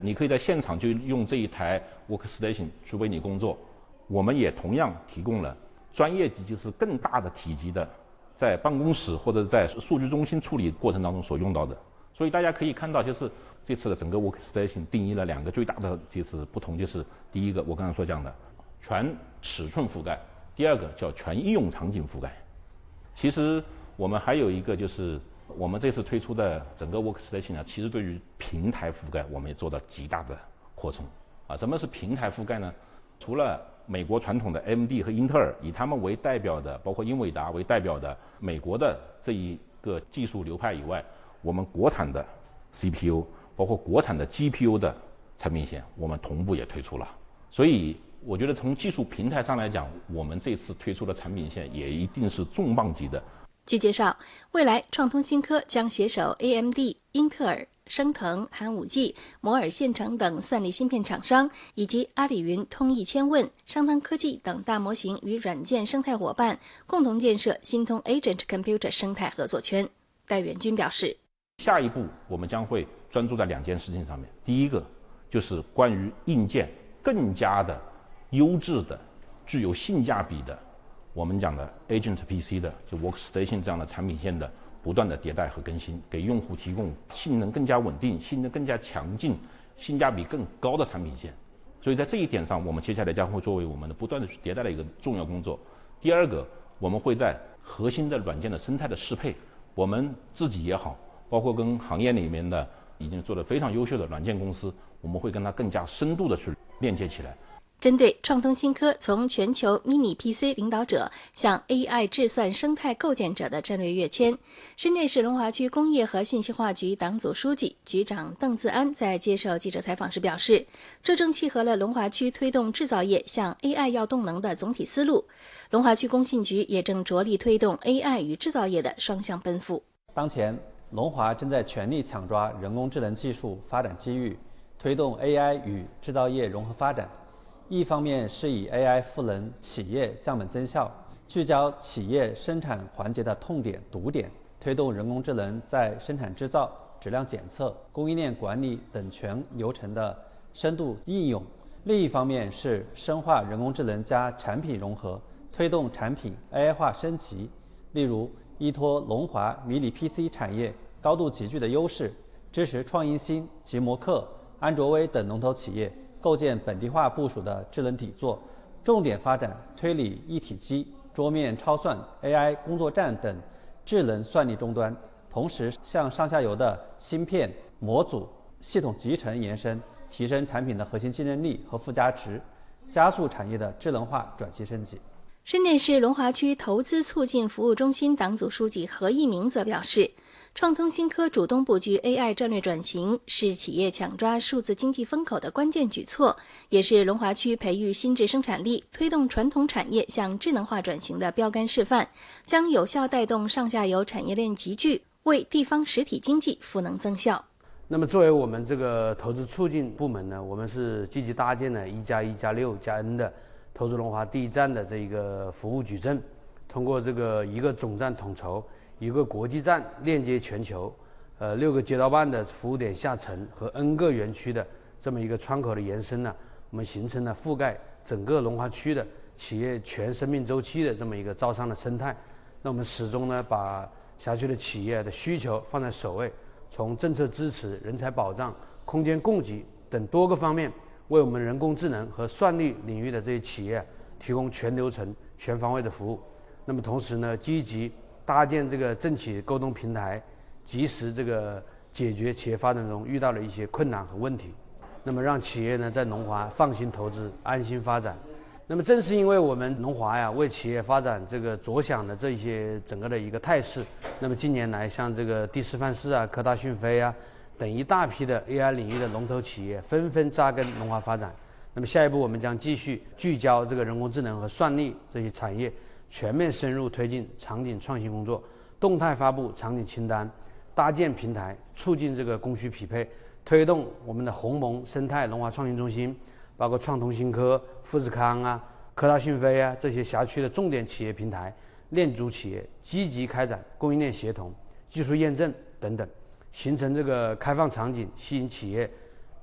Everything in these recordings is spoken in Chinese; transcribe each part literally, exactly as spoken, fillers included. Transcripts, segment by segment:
你可以在现场就用这一台 workstation 去为你工作。我们也同样提供了专业级，就是更大的体积的，在办公室或者在数据中心处理过程当中所用到的。所以大家可以看到，就是这次的整个 workstation 定义了两个最大的就是不同，就是第一个我刚才所讲的全尺寸覆盖，第二个叫全应用场景覆盖。其实我们还有一个就是我们这次推出的整个 workstation 呢，其实对于平台覆盖我们也做到极大的扩充啊。什么是平台覆盖呢？除了美国传统的 A M D 和英特尔以他们为代表的，包括英伟达为代表的美国的这一个技术流派以外，我们国产的 C P U 包括国产的 G P U 的产品线我们同步也推出了。所以我觉得从技术平台上来讲，我们这次推出的产品线也一定是重磅级的。 据介绍，未来创通新科将携手 A M D、英特尔、升腾、寒武纪、摩尔线程等算力芯片厂商，以及阿里云、通义千问、商汤科技等大模型与软件生态伙伴，共同建设新通 Agent Computer 生态合作圈。戴远军表示， 下一步我们将会专注在两件事情上面。第一个就是关于硬件更加的优质的、具有性价比的，我们讲的 Agent P C 的，就 Workstation 这样的产品线的不断的迭代和更新，给用户提供性能更加稳定、性能更加强劲、性价比更高的产品线。所以在这一点上，我们接下来将会作为我们的不断的去迭代的一个重要工作。第二个，我们会在核心的软件的生态的适配，我们自己也好，包括跟行业里面的已经做得非常优秀的软件公司，我们会跟它更加深度的去链接起来。 针对创通新科从全球 mini P C 领导者向 A I 智算生态构建者的战略跃迁，深圳市龙华区工业和信息化局党组书记、局长邓自安在接受记者采访时表示，这正契合了龙华区推动制造业向 A I 要动能的总体思路。龙华区工信局也正着力推动 A I 与制造业的双向奔赴。 当前，龙华正在全力抢抓人工智能技术发展机遇，推动 A I 与制造业融合发展。一方面是以 A I 赋能企业降本增效，聚焦企业生产环节的痛点、堵点，推动人工智能在生产制造、质量检测、供应链管理等全流程的深度应用；另一方面是深化人工智能加产品融合，推动产品 A I 化升级。例如，依托龙华迷你 P C 产业高度集聚的优势，支持创新星、吉摩克、安卓微等龙头企业构建本地化部署的智能底座，重点发展推理一体机、桌面超算、A I 工作站等智能算力终端，同时向上下游的芯片、模组、系统集成延伸，提升产品的核心竞争力和附加值，加速产业的智能化转型升级。 深圳市龙华区投资促进服务中心党组书记何一鸣则表示，创通新科主动布局 A I 战略转型，是企业抢抓数字经济风口的关键举措，也是龙华区培育新质生产力、推动传统产业向智能化转型的标杆示范，将有效带动上下游产业链集聚，为地方实体经济赋能增效。 那么作为我们这个投资促进部门呢，我们是积极搭建了一加一加六加 N 的投资龙华第一站的这一个服务矩阵，通过这个一个总站统筹、一个国际站链接全球，呃，六个街道办的服务点下沉和 N 个园区的这么一个窗口的延伸呢，我们形成了覆盖整个龙华区的企业全生命周期的这么一个招商的生态。那我们始终呢把辖区的企业的需求放在首位，从政策支持、人才保障、空间供给等多个方面，为我们人工智能和算力领域的这些企业提供全流程、全方位的服务。那么同时呢，积极搭建这个政企沟通平台，及时这个解决企业发展中遇到的一些困难和问题，那么让企业呢在龙华放心投资、安心发展。那么正是因为我们龙华呀为企业发展这个着想的这些整个的一个态势，那么近年来像这个第四范式啊、科大讯飞啊等一大批的 A I 领域的龙头企业纷纷扎根龙华发展。那么下一步我们将继续聚焦这个人工智能和算力这些产业，全面深入推进场景创新工作，动态发布场景清单，搭建平台，促进这个供需匹配，推动我们的鸿蒙生态龙华创新中心，包括创通新科、富士康啊、科大讯飞啊这些辖区的重点企业平台，链主企业积极开展供应链协同、技术验证等等，形成这个开放场景，吸引企业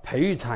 培育产